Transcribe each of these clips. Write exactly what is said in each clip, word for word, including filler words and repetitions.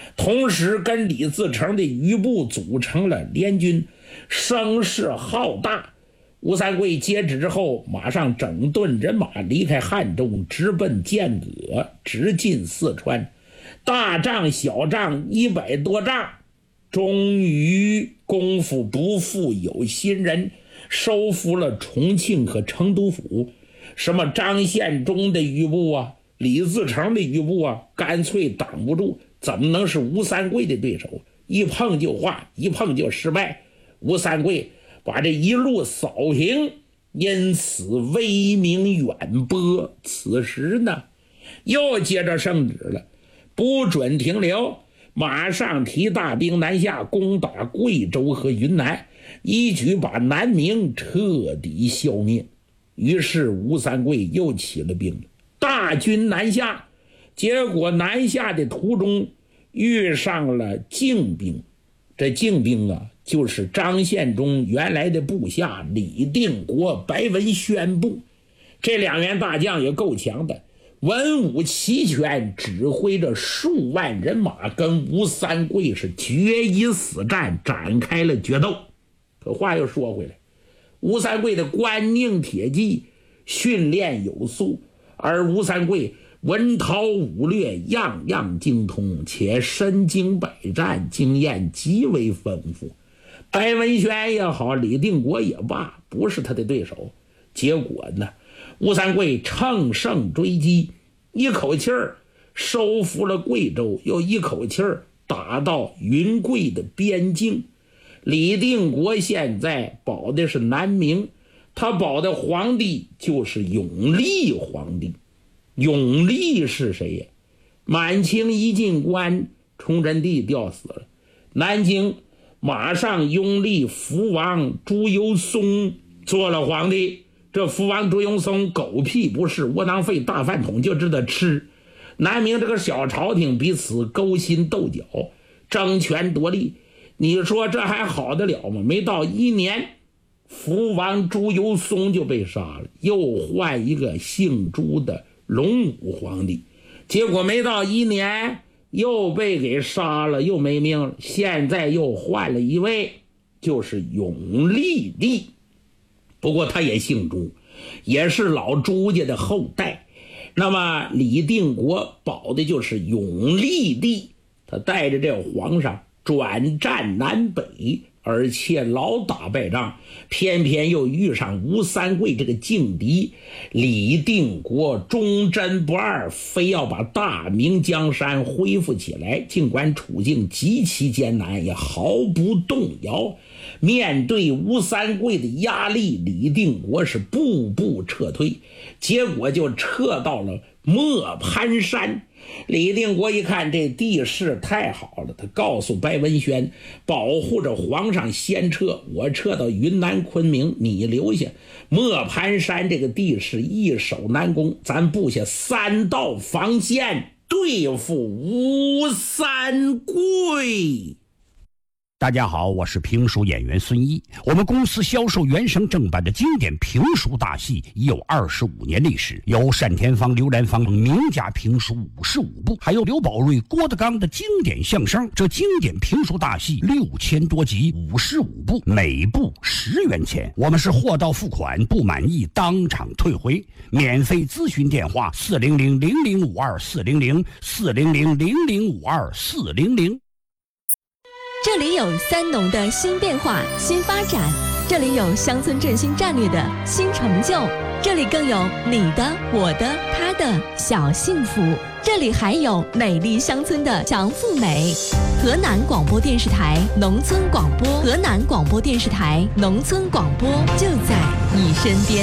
同时跟李自成的余部组成了联军，声势浩大。吴三桂接旨之后，马上整顿人马，离开汉中，直奔剑阁，直进四川。大仗小仗一百多仗，终于功夫不负有心人，收复了重庆和成都府。什么张献忠的余部啊，李自成的余部啊，干脆挡不住，怎么能是吴三桂的对手？一碰就化，一碰就失败。吴三桂把这一路扫平，因此威名远播。此时呢，又接着圣旨了，不准停留，马上提大兵南下，攻打贵州和云南，一举把南明彻底消灭。于是吴三桂又起了兵，大军南下。结果南下的途中遇上了靖兵，这靖兵啊，就是张献忠原来的部下李定国、白文宣部。这两员大将也够强的，文武齐全，指挥着数万人马，跟吴三桂是决一死战，展开了决斗。可话又说回来，吴三桂的关宁铁骑训练有素，而吴三桂文韬武略样样精通，且身经百战，经验极为丰富。白文宣也好，李定国也罢，不是他的对手。结果呢，吴三桂乘胜追击，一口气儿收复了贵州，又一口气儿打到云贵的边境。李定国现在保的是南明，他保的皇帝就是永历皇帝。永历是谁呀？满清一进关，崇祯帝吊死了，南京马上拥立福王朱由崧做了皇帝。这福王朱由崧狗屁不是，窝囊废大饭桶，就知道吃。南明这个小朝廷彼此勾心斗角，争权夺利，你说这还好得了吗？没到一年，福王朱由崧就被杀了，又换一个姓朱的隆武皇帝。结果没到一年又被给杀了，又没命了。现在又换了一位，就是永历帝。不过他也姓朱，也是老朱家的后代。那么李定国保的就是永历帝，他带着这皇上转战南北，而且老打败仗，偏偏又遇上吴三桂这个劲敌。李定国忠贞不二，非要把大明江山恢复起来，尽管处境极其艰难，也毫不动摇。面对吴三桂的压力，李定国是步步撤退，结果就撤到了磨盘山。李定国一看这地势太好了，他告诉白文宣，保护着皇上先撤，我撤到云南昆明，你留下。磨盘山这个地势易守难攻，咱布下三道防线对付吴三桂。 大家好，我是评书演员孙一。我们公司销售原声正版的经典评书大戏已有二十五年历史，有单田芳、刘兰芳名家评书五十五部，还有刘宝瑞、郭德纲的经典相声。这经典评书大戏六千多集，五十五部，每部十元钱。我们是货到付款，不满意当场退回。免费咨询电话：四零零零零五二四零零四零零零零五二四零零。 这里有三农的新变化、新发展，这里有乡村振兴战略的新成就，这里更有你的、我的、他的小幸福，这里还有美丽乡村的强富美。河南广播电视台农村广播，河南广播电视台农村广播就在你身边。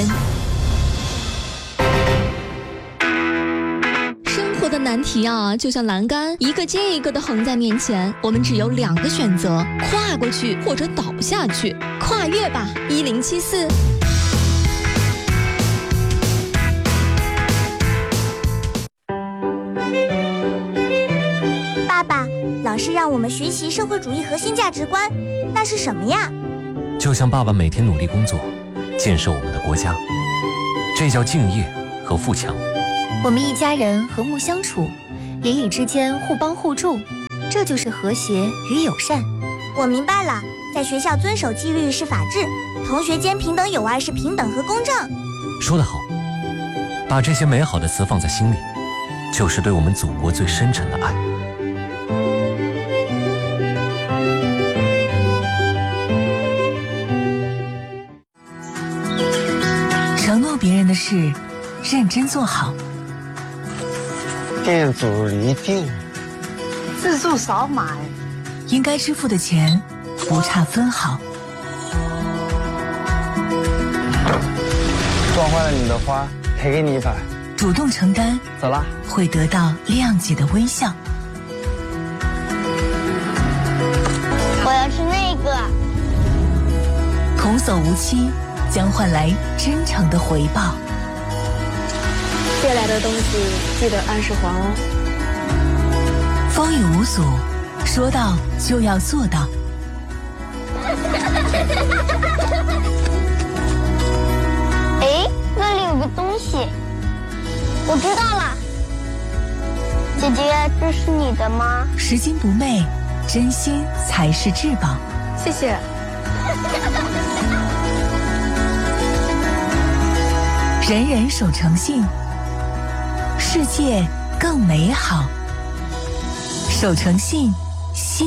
的难题啊，就像栏杆，一个接一个的横在面前，我们只有两个选择：跨过去或者倒下去。跨越吧，一零七四。 爸爸，老师让我们学习社会主义核心价值观，那是什么呀？ 就像爸爸每天努力工作，建设我们的国家，这叫敬业和富强。 我们一家人和睦相处，言语之间互帮互助， 这就是和谐与友善。 我明白了，在学校遵守纪律是法治，同学间平等友爱是平等和公正。 说得好，把这些美好的词放在心里，就是对我们祖国最深沉的爱。 承诺别人的事，认真做好。 店主离定， 自助少买， 应该支付的钱不差分毫。 撞坏了你的花，赔给你一把。 主动承担， 走啦， 会得到谅解的微笑。 我要吃那个。 童叟无欺，将换来真诚的回报。 借来的东西记得按时还哦。 风雨无阻，说到就要做到。 哎，那里有个东西，我知道了。姐姐，这是你的吗？ 拾金不昧，真心才是至宝。 谢谢。 人人守诚信，世界更美好。守诚信，